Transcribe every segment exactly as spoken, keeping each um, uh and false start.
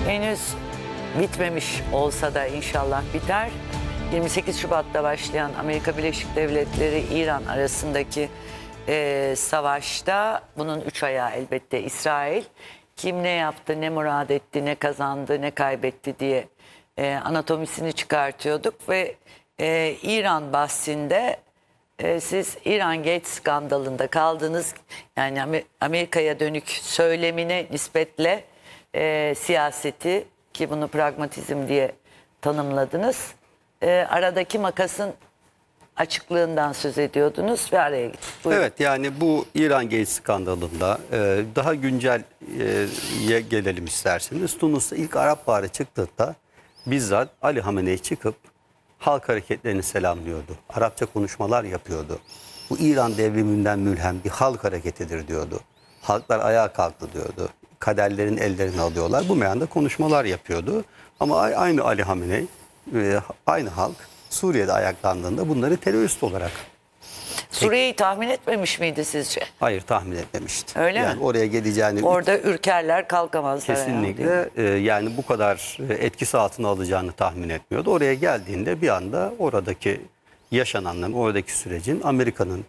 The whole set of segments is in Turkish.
Henüz bitmemiş olsa da inşallah biter. yirmi sekiz Şubat'ta başlayan Amerika Birleşik Devletleri İran arasındaki e, savaşta bunun üç ayağı elbette İsrail. Kim ne yaptı, ne murad etti, ne kazandı, ne kaybetti diye e, anatomisini çıkartıyorduk ve e, İran bahsinde e, siz İran Gate skandalında kaldınız. Yani Amerika'ya dönük söylemine nispetle e, siyaseti, ki bunu pragmatizm diye tanımladınız. E, aradaki makasın açıklığından söz ediyordunuz ve araya gittik. Buyurun. Evet, yani bu İran Gate skandalında e, daha güncel e, gelelim isterseniz. Tunus'ta ilk Arap Baharı çıktığında bizzat Ali Hamenei çıkıp halk hareketlerini selamlıyordu. Arapça konuşmalar yapıyordu. Bu İran devriminden mülhem bir halk hareketidir diyordu. Halklar ayağa kalktı diyordu. Kaderlerin ellerini alıyorlar. Bu meyanda konuşmalar yapıyordu. Ama aynı Ali Hamenei, e, aynı halk Suriye'de ayaklandığında bunları terörist olarak... Suriye'yi tahmin etmemiş miydi sizce? Hayır, tahmin etmemişti. Öyle yani mi? Oraya geleceğini... Orada ürkerler, kalkamazlar. Kesinlikle e, yani bu kadar etkisi altına alacağını tahmin etmiyordu. Oraya geldiğinde bir anda oradaki yaşananların, oradaki sürecin Amerika'nın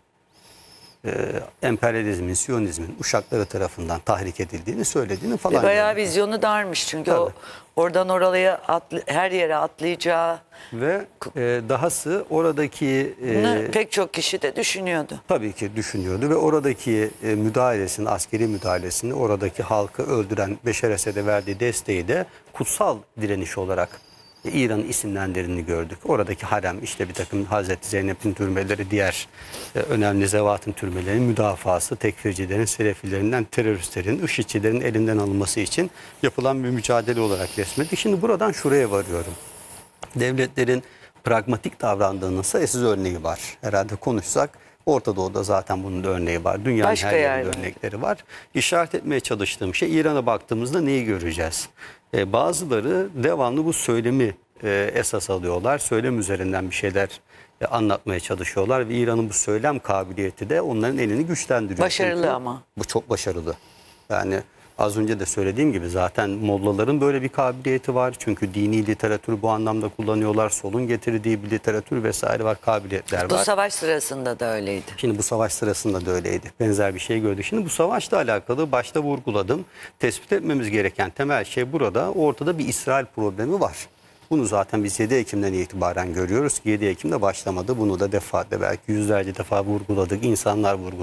e, emperyalizmin, Siyonizmin uşakları tarafından tahrik edildiğini söylediğini falan. Bayağı gördük. vizyonu darmış çünkü Tabii. o oradan oraya atlı, her yere atlayacağı Ve e, dahası oradaki... E, pek çok kişi de düşünüyordu. Tabii ki düşünüyordu ve oradaki e, müdahalesini, askeri müdahalesini, oradaki halkı öldüren Beşar Esed'e verdiği desteği de kutsal direniş olarak e, İran'ın isimlendirdiğini gördük. Oradaki harem, işte bir takım Hazreti Zeynep'in türmeleri, diğer e, önemli zevatın türmelerinin müdafası, tekfircilerin, selefilerinden, teröristlerin, IŞİD'çilerin elinden alınması için yapılan bir mücadele olarak resmettik. Şimdi buradan şuraya varıyorum. Devletlerin pragmatik davrandığının sayısız örneği var. Herhalde konuşsak Orta Doğu'da zaten bunun da örneği var. Dünyanın Başka her yerinde yerde. örnekleri var. İşaret etmeye çalıştığım şey, İran'a baktığımızda neyi göreceğiz? Ee, bazıları devamlı bu söylemi e, esas alıyorlar. Söylem üzerinden bir şeyler e, anlatmaya çalışıyorlar ve İran'ın bu söylem kabiliyeti de onların elini güçlendiriyor. Başarılı Çünkü ama. bu çok başarılı. Yani az önce de söylediğim gibi zaten mollaların böyle bir kabiliyeti var. Çünkü dini literatürü bu anlamda kullanıyorlar. Solun getirdiği bir literatür vesaire var, kabiliyetler Bu var. savaş sırasında da öyleydi. Şimdi bu savaş sırasında da öyleydi. Benzer bir şey gördük. Şimdi bu savaşla alakalı başta vurguladım. Tespit etmemiz gereken temel şey burada. Ortada bir İsrail problemi var. Bunu zaten biz yedi Ekim'den itibaren görüyoruz. yedi Ekim'de başlamadı. Bunu da defaatle belki yüzlerce defa vurguladık. İnsanlar vurguladı.